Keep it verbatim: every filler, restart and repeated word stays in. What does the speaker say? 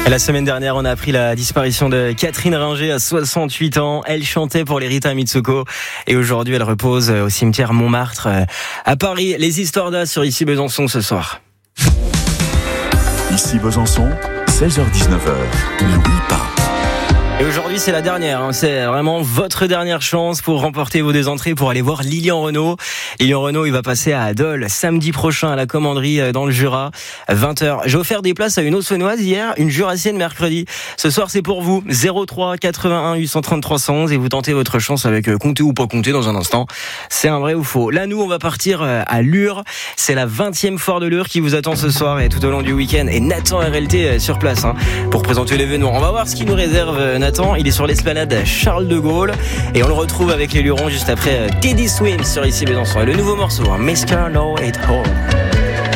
La semaine dernière, on a appris la disparition de Catherine Ringer à soixante-huit ans. Elle chantait pour les Rita Mitsouko et aujourd'hui, elle repose au cimetière Montmartre à Paris. Les histoires d'A sur Ici Besançon ce soir. Ici Besançon, seize heures dix-neuf heures. N'oublie pas. Et aujourd'hui, c'est la dernière. Hein. C'est vraiment votre dernière chance pour remporter vos deux entrées pour aller voir Lilian Renaud. Lilian Renaud, il va passer à Dole samedi prochain à la Commanderie dans le Jura, vingt heures. J'ai offert des places à une Auxonnoise hier, une Jurassienne mercredi. Ce soir, c'est pour vous. zéro trois quatre-vingt-un huit cent trente trois cent onze et vous tentez votre chance avec compter ou pas compter dans un instant. C'est un vrai ou faux. Là, nous, on va partir à Lure. C'est la vingtième foire de Lure qui vous attend ce soir et tout au long du week-end. Et Nathan R L T sur place hein, pour présenter l'événement. On va voir ce qui nous réserve Nathan. Il est sur l'esplanade Charles de Gaulle et on le retrouve avec les Lurons juste après Teddy Swims sur Ici Besançon et le nouveau morceau hein, mister Know It All.